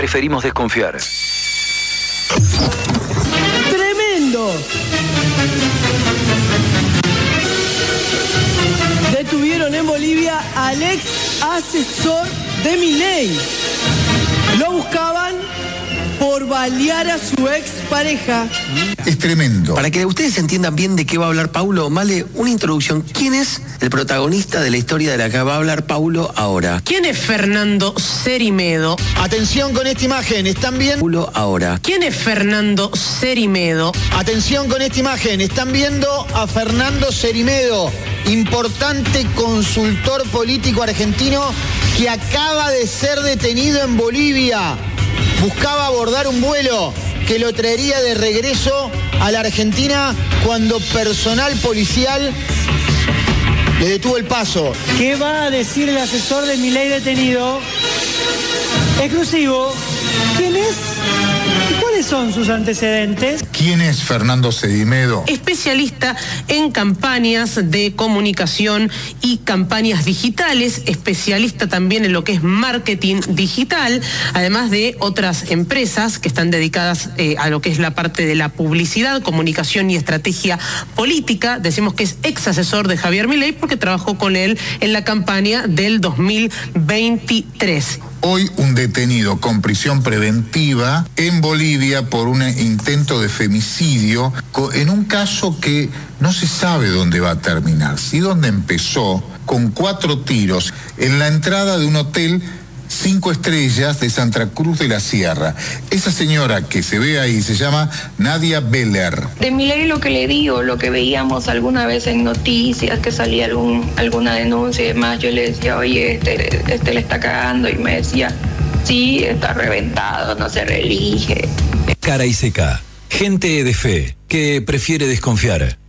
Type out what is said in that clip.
preferimos desconfiar. ¡Tremendo! Detuvieron en Bolivia al ex asesor de Milei. Lo buscaban por balear a su ex pareja. Es tremendo. Para que ustedes entiendan bien de qué va a hablar Paulo, Male, una introducción. ¿Quién es el protagonista de la historia de la que va a hablar Paulo ahora? ¿Quién es Fernando Cerimedo? Atención con esta imagen, ¿están viendo? Paulo ahora. ¿Quién es Fernando Cerimedo? Atención con esta imagen, están viendo a Fernando Cerimedo, importante consultor político argentino que acaba de ser detenido en Bolivia. Buscaba abordar un vuelo que lo traería de regreso a la Argentina cuando personal policial le detuvo el paso. ¿Qué va a decir el asesor de Milei detenido? Exclusivo. ¿Quién es? ¿Y cuáles son sus antecedentes? ¿Quién es Fernando Cerimedo? Especialista en campañas de comunicación y campañas digitales, especialista también en lo que es marketing digital, además de otras empresas que están dedicadas a lo que es la parte de la publicidad, comunicación y estrategia política. Decimos que es ex asesor de Javier Milei porque trabajó con él en la campaña del 2023. Hoy un detenido con prisión preventiva en Bolivia por un intento de femicidio en un caso que no se sabe dónde va a terminar. Sí, dónde empezó con 4 tiros en la entrada de un hotel 5 estrellas de Santa Cruz de la Sierra. Esa señora que se ve ahí se llama Nadia Beller. De Milei lo que le digo, lo que veíamos alguna vez en noticias, que salía alguna denuncia y demás, yo le decía, oye, este le está cagando, y me decía, sí, está reventado, no se reelige. Cara y seca. Gente de fe que prefiere desconfiar.